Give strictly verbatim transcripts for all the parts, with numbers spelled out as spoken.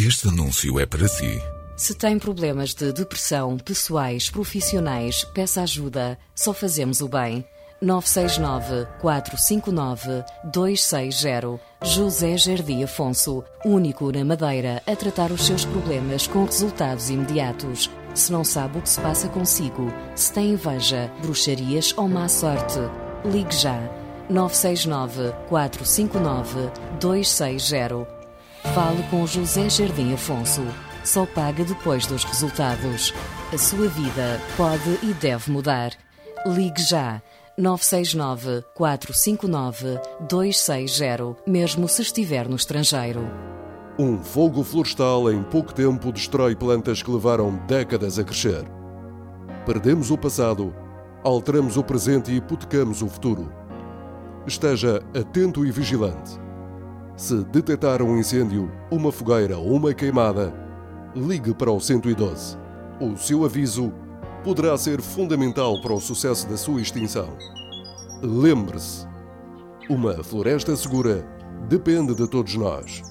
Este anúncio é para si. Se tem problemas de depressão, pessoais, profissionais, peça ajuda. Só fazemos o bem. nove seis nove, quatro cinco nove, dois seis zero. José Jardim Afonso, único na Madeira a tratar os seus problemas com resultados imediatos. Se não sabe o que se passa consigo, se tem inveja, bruxarias ou má sorte, ligue já. nove seis nove, quatro cinco nove, dois seis zero. Fale com José Jardim Afonso. Só paga depois dos resultados. A sua vida pode e deve mudar. Ligue já. nove seis nove, quatro cinco nove, dois seis zero, mesmo se estiver no estrangeiro. Um fogo florestal em pouco tempo destrói plantas que levaram décadas a crescer. Perdemos o passado, alteramos o presente e hipotecamos o futuro. Esteja atento e vigilante. Se detectar um incêndio, uma fogueira ou uma queimada, ligue para o cento e doze. O seu aviso poderá ser fundamental para o sucesso da sua extinção. Lembre-se, uma floresta segura depende de todos nós.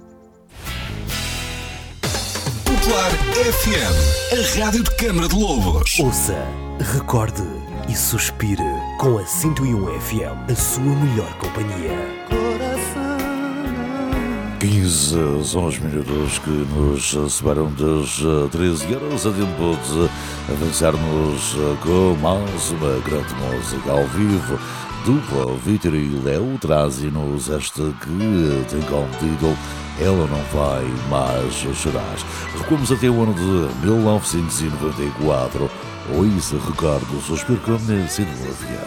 Popular F M, a rádio de Câmara de Lobos. Ouça, recorde e suspire com a cento e um F M, a sua melhor companhia. quinze são os minutos que nos separam das treze horas, a tempo de avançarmos com mais uma grande música ao vivo. Dupla Vítor e Léo trazem-nos esta que tem como título Ela Não Vai Mais Chorar. Recuamos até o ano de mil novecentos e noventa e quatro. Hoje recordo o suspiro com a cento e um F M.